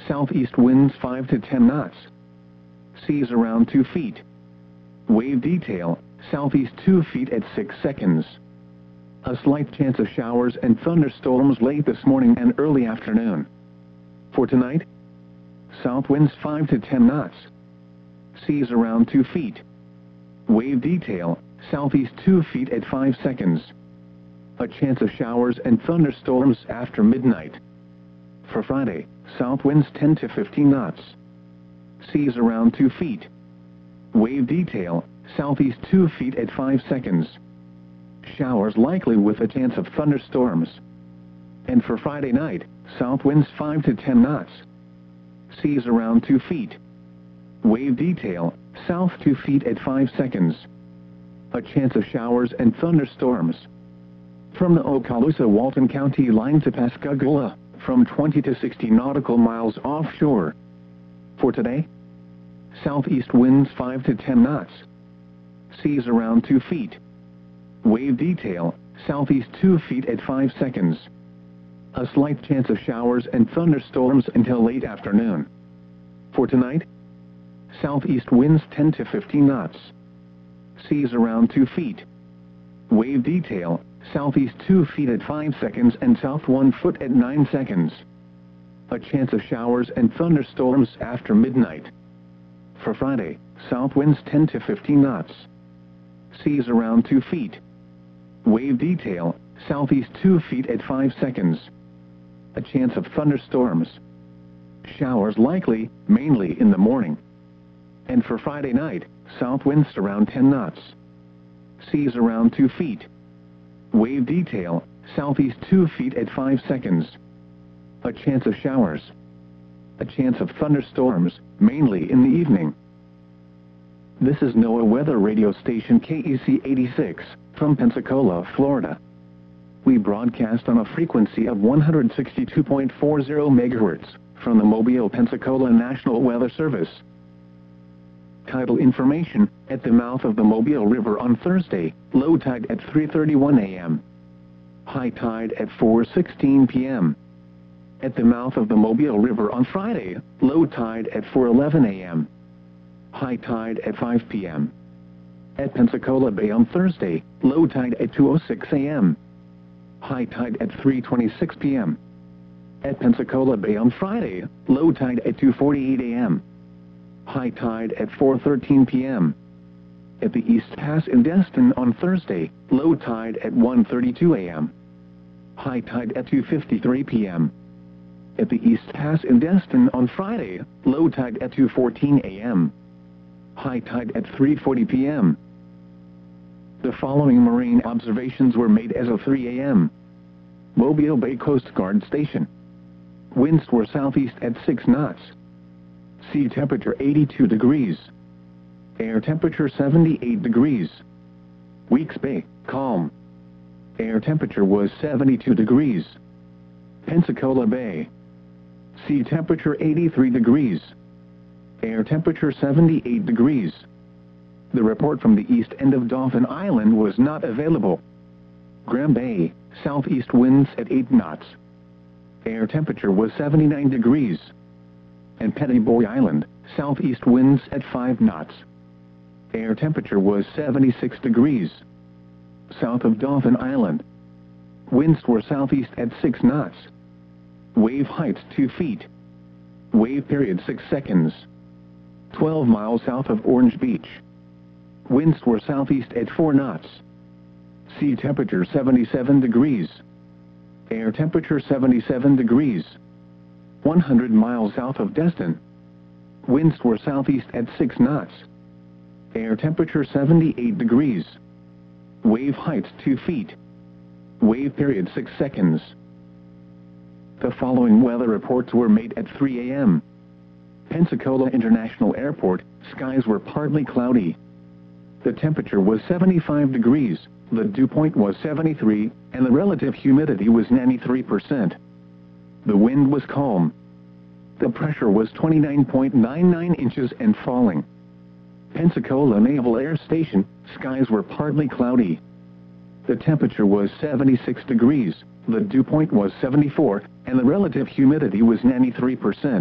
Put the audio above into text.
southeast winds 5 to 10 knots. Seas around 2 feet. Wave detail, southeast 2 feet at 6 seconds. A slight chance of showers and thunderstorms late this morning and early afternoon. For tonight, south winds 5 to 10 knots. Seas around 2 feet. Wave detail, southeast 2 feet at 5 seconds. A chance of showers and thunderstorms after midnight. For Friday, south winds 10 to 15 knots. Seas around 2 feet. Wave detail, southeast 2 feet at 5 seconds. Showers likely with a chance of thunderstorms. And for Friday night, south winds 5 to 10 knots. Seas around 2 feet. Wave detail, south 2 feet at 5 seconds. A chance of showers and thunderstorms. From the Okaloosa-Walton County line to Pascagoula, from 20 to 60 nautical miles offshore. For today, southeast winds 5 to 10 knots. Seas around 2 feet. Wave detail, southeast 2 feet at 5 seconds. A slight chance of showers and thunderstorms until late afternoon. For tonight, southeast winds 10 to 15 knots. Seas around 2 feet. Wave detail, southeast 2 feet at 5 seconds and south 1 foot at 9 seconds. A chance of showers and thunderstorms after midnight. For Friday, south winds 10 to 15 knots. Seas around 2 feet. Wave detail, southeast 2 feet at 5 seconds. A chance of thunderstorms. Showers likely, mainly in the morning. And for Friday night, south winds around 10 knots. Seas around 2 feet. Wave detail, southeast 2 feet at 5 seconds. A chance of showers. A chance of thunderstorms, mainly in the evening. This is NOAA Weather Radio Station KEC 86, from Pensacola, Florida. We broadcast on a frequency of 162.40 MHz, from the Mobile, Pensacola National Weather Service. Tidal information: at the mouth of the Mobile River on Thursday, low tide at 3:31 a.m. High tide at 4:16 p.m. At the mouth of the Mobile River on Friday, low tide at 4:11 a.m. High tide at 5 p.m. At Pensacola Bay on Thursday, low tide at 2:06 a.m. High tide at 3:26 p.m. At Pensacola Bay on Friday, low tide at 2:48 a.m. High tide at 4:13 p.m. At the East Pass in Destin on Thursday, low tide at 1:32 a.m. High tide at 2:53 p.m. At the East Pass in Destin on Friday, low tide at 2:14 a.m. High tide at 3:40 p.m. The following marine observations were made as of 3 a.m. Mobile Bay Coast Guard Station. Winds were southeast at 6 knots. Sea temperature 82 degrees. Air temperature 78 degrees. Weeks Bay, calm. Air temperature was 72 degrees. Pensacola Bay. Sea temperature 83 degrees. Air temperature 78 degrees. The report from the east end of Dauphin Island was not available. Graham Bay, southeast winds at 8 knots. Air temperature was 79 degrees. And Petty Boy Island, southeast winds at 5 knots. Air temperature was 76 degrees. South of Dauphin Island. Winds were southeast at 6 knots. Wave height 2 feet. Wave period 6 seconds. 12 miles south of Orange Beach. Winds were southeast at 4 knots. Sea temperature 77 degrees. Air temperature 77 degrees. 100 miles south of Destin. Winds were southeast at 6 knots. Air temperature 78 degrees. Wave height 2 feet. Wave period 6 seconds. The following weather reports were made at 3 a.m. Pensacola International Airport, skies were partly cloudy. The temperature was 75 degrees, the dew point was 73, and the relative humidity was 93%. The wind was calm. The pressure was 29.99 inches and falling. Pensacola Naval Air Station, skies were partly cloudy. The temperature was 76 degrees, the dew point was 74, and the relative humidity was 93%.